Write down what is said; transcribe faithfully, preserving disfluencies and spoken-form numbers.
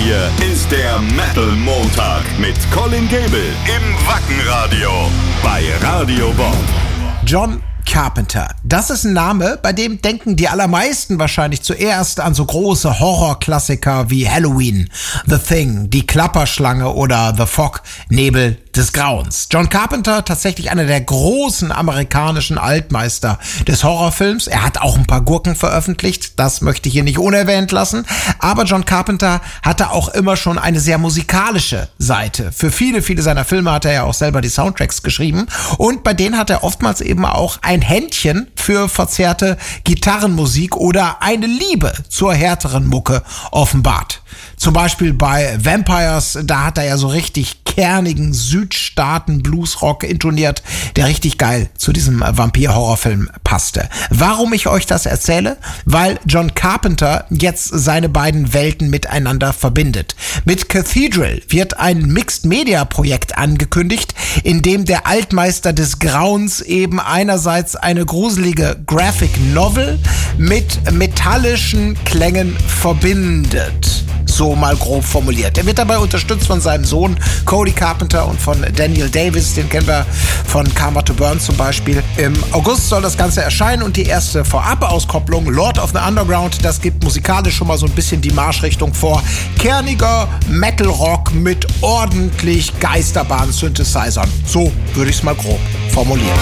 hier ist der Metal Montag mit Colin Gable im Wackenradio bei Radio Bob. John Carpenter. Das ist ein Name, bei dem denken die allermeisten wahrscheinlich zuerst an so große Horrorklassiker wie Halloween, The Thing, Die Klapperschlange oder The Fog, Nebel des Grauens. John Carpenter, tatsächlich einer der großen amerikanischen Altmeister des Horrorfilms. Er hat auch ein paar Gurken veröffentlicht, das möchte ich hier nicht unerwähnt lassen. Aber John Carpenter hatte auch immer schon eine sehr musikalische Seite. Für viele, viele seiner Filme hat er ja auch selber die Soundtracks geschrieben. Und bei denen hat er oftmals eben auch ein Händchen für verzerrte Gitarrenmusik oder eine Liebe zur härteren Mucke offenbart. Zum Beispiel bei Vampires, da hat er ja so richtig kernigen Südstaaten-Bluesrock intoniert, der richtig geil zu diesem Vampir-Horrorfilm passte. Warum ich euch das erzähle? Weil John Carpenter jetzt seine beiden Welten miteinander verbindet. Mit Cathedral wird ein Mixed-Media-Projekt angekündigt, in dem der Altmeister des Grauens eben einerseits eine gruselige Graphic Novel mit metallischen Klängen verbindet. So mal grob formuliert. Er wird dabei unterstützt von seinem Sohn Cody Carpenter und von Daniel Davis, den kennen wir von Karma to Burn zum Beispiel. Im August soll das Ganze erscheinen und die erste Vorab-Auskopplung, Lord of the Underground, das gibt musikalisch schon mal so ein bisschen die Marschrichtung vor. Kerniger Metal-Rock mit ordentlich Geisterbahn-Synthesizern. So würde ich es mal grob formulieren.